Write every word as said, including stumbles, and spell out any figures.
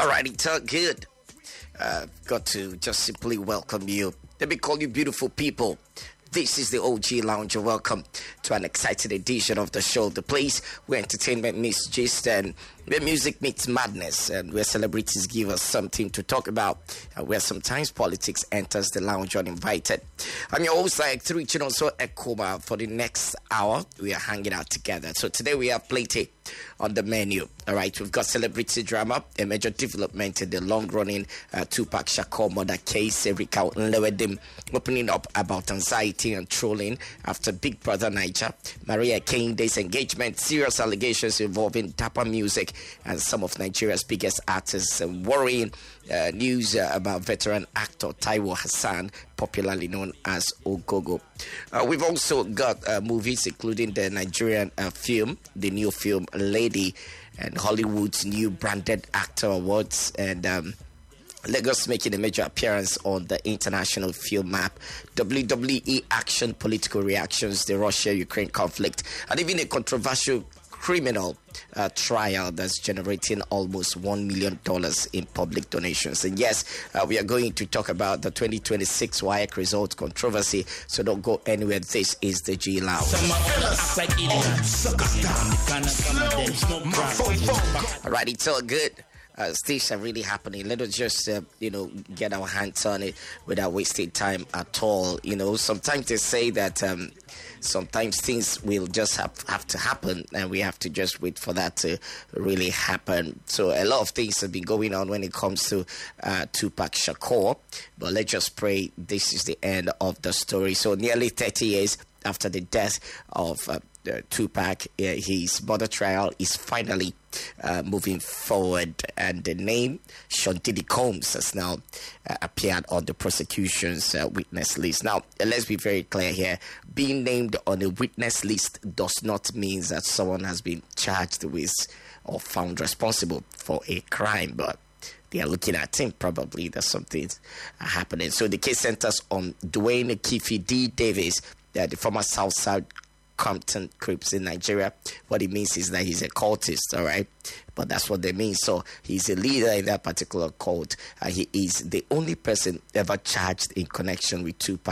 All right, it's all good. Uh, got to just simply welcome you. Let me call you beautiful people. This is the O G Lounge. Welcome to an exciting edition of the show, the place where entertainment meets gist and where music meets madness, and where celebrities give us something to talk about, and where sometimes politics enters the lounge uninvited. I'm your host, like reaching also Ekoma. For the next hour, we are hanging out together. So today we have plenty on the menu. All right, we've got celebrity drama, a major development in the long-running uh, Tupac Shakur murder case, Erika Nlewedim opening up about anxiety and trolling after Big Brother Niger, Maria Kende's engagement, serious allegations involving Tapa Music and some of Nigeria's biggest artists, and worrying uh, news uh, about veteran actor Taiwo Hassan, popularly known as Ogogo. Uh, we've also got uh, movies including the Nigerian uh, film, the new film Lady, and Hollywood's new branded actor awards, and um, Lagos making a major appearance on the international film map, W W E action, political reactions, the Russia-Ukraine conflict, and even a controversial criminal uh, trial that's generating almost one million dollars in public donations. And yes, uh, we are going to talk about the twenty twenty-six W A E C results controversy, so don't go anywhere. This is the G Lounge. All right, it's all good. Uh, things are really happening. Let us just, uh, you know, get our hands on it without wasting time at all. You know, sometimes they say that um, sometimes things will just have, have to happen, and we have to just wait for that to really happen. So a lot of things have been going on when it comes to uh, Tupac Shakur, but let's just pray this is the end of the story. So nearly thirty years after the death of uh, uh, Tupac, uh, his murder trial is finally Uh, moving forward, and the name Sean Diddy Combs has now uh, appeared on the prosecution's uh, witness list. Now, uh, let's be very clear here. Being named on a witness list does not mean that someone has been charged with or found responsible for a crime, but they are looking at him. Probably there's something uh, happening. So the case centers on Dwayne Keefe D. Davis, uh, the former Southside Compton Crips in Nigeria. What it means is that he's a cultist, all right? But that's what they mean. So he's a leader in that particular cult. Uh, he is the only person ever charged in connection with Tupac